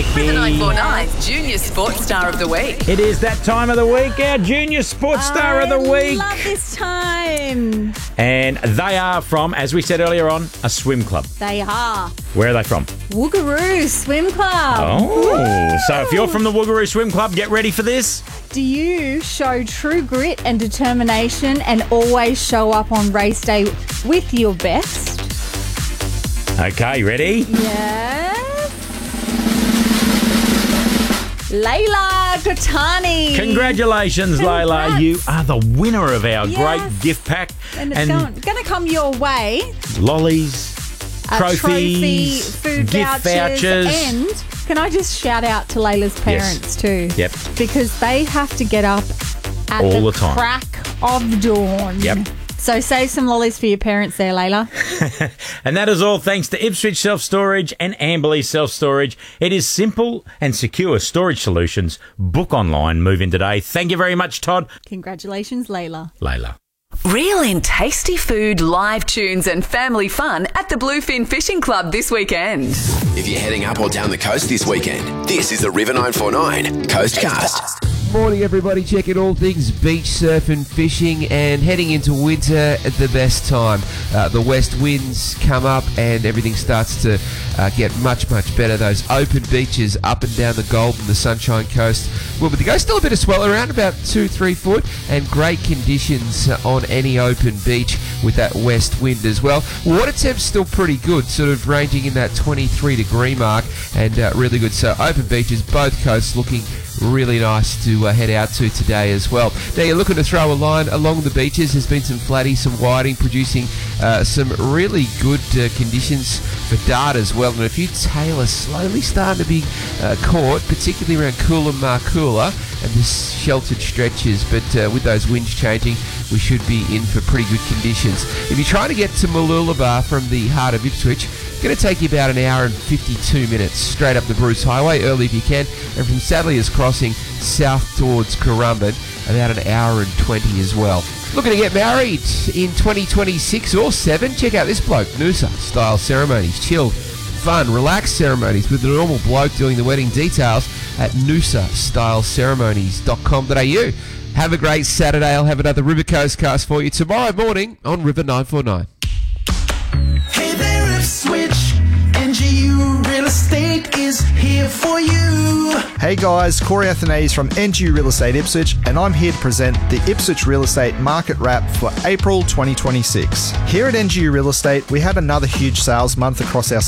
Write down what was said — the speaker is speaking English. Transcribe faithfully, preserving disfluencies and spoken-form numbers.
Nikki. River nine four nine's Junior Sports Star of the Week. It is that time of the week, our Junior Sports Star of the Week. I love this time. And they are from, as we said earlier on, a swim club. They are. Where are they from? Woogaroo Swim Club. Oh, so if you're from the Woogaroo Swim Club, get ready for this. Do you show true grit and determination and always show up on race day with your best? Okay, ready? Yes. Layla Kotani. Congratulations, Layla. Congrats. You are the winner of our Yes. great gift pack. And it's going, going to come your way. Lollies, A trophies, trophy, food gift vouchers, vouchers. and can I just shout out to Layla's parents too? Yep. Because they have to get up at All the, the time. crack of dawn. Yep. So save some lollies for your parents there, Layla. And that is all thanks to Ipswich Self-Storage and Amberley Self-Storage. It is simple and secure storage solutions. Book online, move in today. Thank you very much, Todd. Congratulations, Layla. Layla. Reel in tasty food, live tunes and family fun at the Bluefin Fishing Club this weekend. If you're heading up or down the coast this weekend, this is the River nine four nine Coastcast. Morning, everybody. Checking all things beach, surfing, fishing, and heading into winter at the best time. Uh, the west winds come up and everything starts to uh, get much, much better. Those open beaches up and down the Gold and the Sunshine Coast. Well, but there's still a bit of swell around, about two, three foot, and great conditions on any open beach with that west wind as well. Water temp's still pretty good, sort of ranging in that twenty-three degree mark, and uh, really good. So open beaches, both coasts looking really nice to uh, head out to today as well. Now you're looking to throw a line along the beaches. There's been some flatty, some whiting, producing uh, some really good uh, conditions for dart as well. And a few tailors slowly starting to be uh, caught, particularly around Coolah, Marcoolah and the sheltered stretches. But uh, with those winds changing, we should be in for pretty good conditions. If you're trying to get to Mooloolaba from the heart of Ipswich, it's going to take you about an hour and fifty-two minutes straight up the Bruce Highway, early if you can, and from Sadleyers Crossing south towards Currumbin, about an hour and twenty as well. Looking to get married in twenty twenty-six or seven? Check out this bloke, Noosa style ceremonies, chilled, fun, relaxed ceremonies with a normal bloke doing the wedding details at noosa style ceremonies dot com dot a u. Have a great Saturday. I'll have another River Coast cast for you tomorrow morning on River nine four nine. Hey there, Ipswich, N G U Real Estate is here for you. Hey guys, Corey Athanase from N G U Real Estate Ipswich, and I'm here to present the Ipswich Real Estate Market Wrap for April twenty twenty-six. Here at N G U Real Estate, we had another huge sales month across our